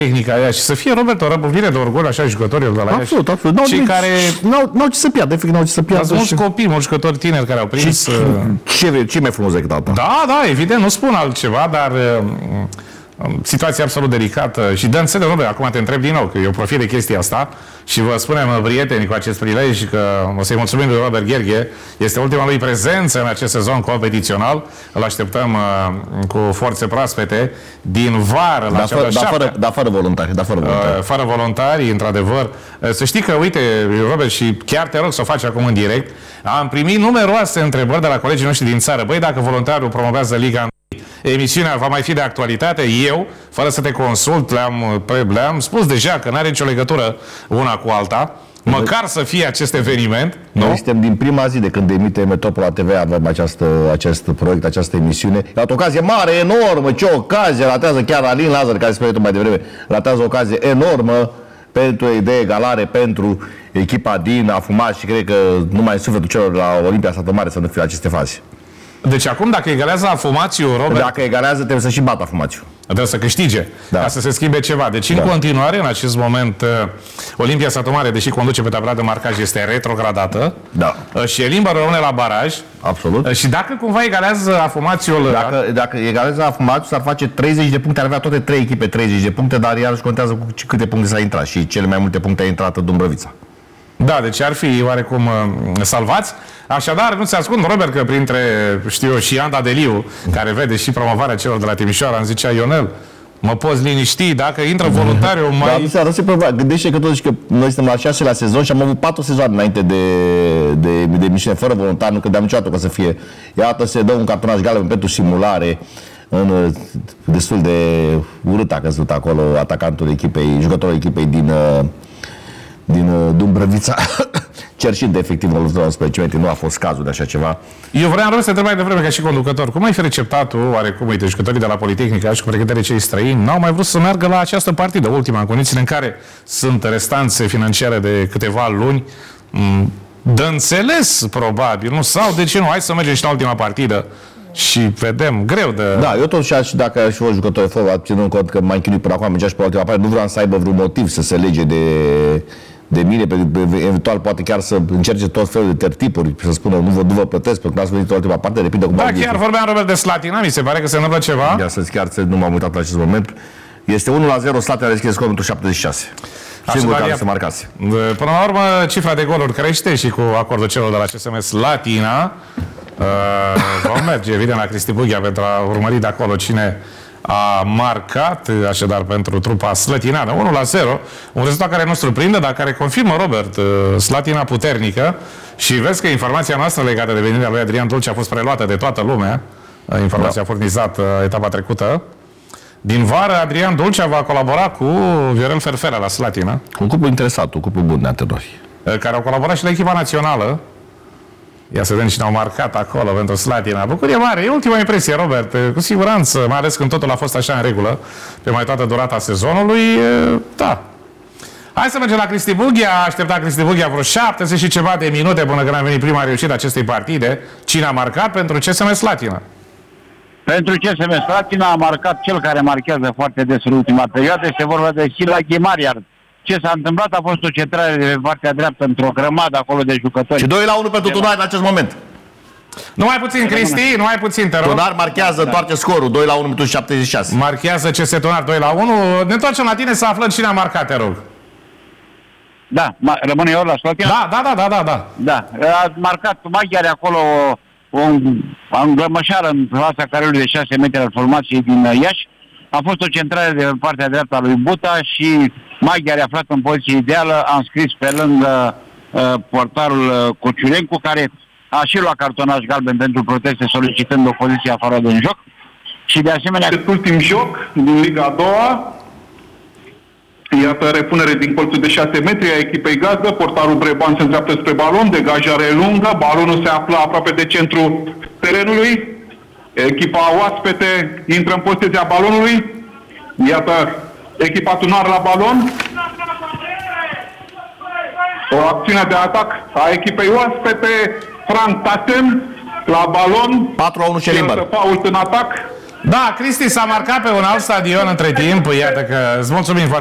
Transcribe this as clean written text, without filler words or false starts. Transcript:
tehnica aia și să fie, Robert, o răbufnire de orgoliu așa jucătorilor de la absolut, Iași. absolut. Cei care... N-au ce să piardă, efectiv, n-au ce să piardă. Mulți copii, mulți jucători tineri care au prins... Ce mai frumos decât asta? Da, evident, nu spun altceva, dar... situație absolut delicată și dă înțeles, Robert, acum te întreb din nou, că eu profit de chestia asta și vă spunem, prieteni, cu acest prilej că o să-i mulțumim lui Robert Gherghe, este ultima lui prezență în acest sezon competițional, îl așteptăm cu forțe proaspete din vară la fără voluntari, fără voluntari, într-adevăr. Să știi că, uite, Robert, și chiar te rog să o faci acum în direct, am primit numeroase întrebări de la colegii noștri din țară. Băi, dacă voluntarul promovează Liga, emisiunea va mai fi de actualitate? Eu, fără să te consult, le-am spus deja că n-are nicio legătură una cu alta. Măcar să fie acest eveniment. Noi suntem din prima zi de când emite Metropola TV, avem acest proiect, această emisiune. E o ocazie mare, enormă, ce ocazie, ratează chiar Alin Lazar, care spunea mai devreme, ratează o ocazie enormă pentru de egalare, pentru echipa din Afumați și cred că numai sufletul celor la Olimpia Sată Mare să nu fie la aceste faze. Deci acum, dacă egalează Afumațiu, Robert... Dacă egalează, trebuie să și bată Afumațiu. Trebuie să câștige, ca să se schimbe ceva. Deci, în continuare, în acest moment, Olimpia Satu Mare, deși conduce pe tabela de marcaj, este retrogradată. Și Elimba rămâne la baraj. Absolut. Și dacă cumva egalează Afumațiul... Dacă egalează Afumațiul, s-ar face 30 de puncte, ar avea toate 3 echipe 30 de puncte, dar iarăși contează cu câte puncte s-a intrat. Și cele mai multe puncte a intrat Dumbrăvița. Da, deci ar fi oarecum salvați. Așadar, nu ți ascund, Robert, că printre, știu eu, și Anda Deliu, care vede și promovarea celor de la Timișoara, îmi zicea Ionel, mă poți liniști, dacă intră voluntariu mai... Da, nu se probabil. Gândește că totuși că noi suntem la 6-lea sezon și am avut 4 sezoane înainte de emisiune fără voluntari, nu credeam niciodată că o să fie. Iată, se dă un cartonaj galben pentru simulare, destul de urât a căzut acolo atacantul echipei, jucătorul echipei din Dumbrăvița, cerșind efectiv în spre cimente. Nu a fost cazul de așa ceva. Eu vreau să te întreb mai devreme ca și conducător. Cum ai fi receptat tu, oarecum, uite, jucătorii de la Politehnica și cu pregătire cei străini n-au mai vrut să meargă la această partidă, ultima, în condițiile în care sunt restanțe financiare de câteva luni? Dă înțeles, probabil, nu? Sau de ce nu? Hai să mergem și la ultima partidă și vedem, greu de... Da, eu totuși, și dacă aș fi fost jucător de fotbal, ținând cont că m-am chinuit până acum, mergea și pe ultima parte, nu vreau să aibă vreun motiv să se lege de mine, eventual poate chiar să încerce tot felul de tertipuri, să spună nu vă plătesc pentru că n-ați venit la ultima parte, depinde cum... Da, chiar vorbeam, Robert, de Slatina, mi se pare că se întâmplă ceva. Chiar nu m-am uitat la acest moment. Este 1-0, Slatina a deschis scorul pentru 76. Singur care se marcase. Până la urmă, cifra de goluri crește și cu acordul celor de la CSM Slatina vom merge, evident, la Cristi Bughea pentru a urmări de acolo cine a marcat, așadar, pentru trupa slătinană. 1-0, un rezultat care nu surprinde, dar care confirmă, Robert, Slatina puternică. Și vezi că informația noastră legată de venirea lui Adrian Dulce a fost preluată de toată lumea. Informația furnizată etapa trecută. Din vară, Adrian Dulcea va colabora cu Viorel Ferfera la Slatina. Un cuplu interesat, un cuplu bun de antrenori. Care au colaborat și la echipa națională. Ia să vedem cine au marcat acolo pentru Slatina. Bucurie mare. E ultima impresie, Robert. Cu siguranță, mai ales când totul a fost așa în regulă pe mai toată durata sezonului. Da. Hai să mergem la Cristi Bughea. Aștepta Cristi Bughea vreo 70 și ceva de minute până când a venit prima reușită acestei partide. Cine a marcat pentru CSM Slatina? Pentru CSM Slatina a marcat cel care marchează foarte des în ultima perioadă. Este vorba de Hila Ghemariar. Ce s-a întâmplat a fost o centrare de partea dreaptă într-o grămadă acolo de jucători. Și 2-1 pentru Tunar în acest moment. Numai puțin, Cristi, numai puțin, te rog. Tunar marchează, întoarce scorul, 2-1 pentru 76. Marchează CS Tunar 2-1. Ne întoarcem la tine să aflăm cine a marcat, te rog. Da, rămâne eu la Slatina? Da. Da, a marcat maghiari acolo o înglămășară în fața carelului de 6 metri al formației din Iași. A fost o centrare de partea dreaptă a lui Buta și maghiari aflat în poziție ideală. Am scris pe lângă portarul Cociurencu, care a și luat cartonaj galben pentru proteste solicitând o poziție afară din joc. Și de asemenea... Ultim joc din Liga a doua. Iată repunere din colțul de 6 metri a echipei gazdă. Portarul Breban se îndreaptă spre balon, degajare lungă. Balonul se află aproape de centrul terenului. Echipa oaspete intră în posesia balonului. Iată echipa Tunar la balon. O acțiune de atac a echipei oaspete. Frank Tasem la balon. 4-1 Șelimber. Fault în atac. Da, Cristi s-a marcat pe un alt stadion între timp. Iată că îți mulțumim foarte